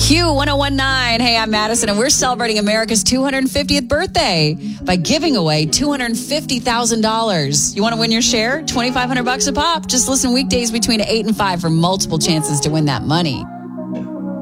Q1019. Hey, I'm Madison, and we're celebrating America's 250th birthday by giving away $250,000. You want to win your share? $2,500 a pop. Just listen weekdays between 8 and 5 for multiple chances to win that money.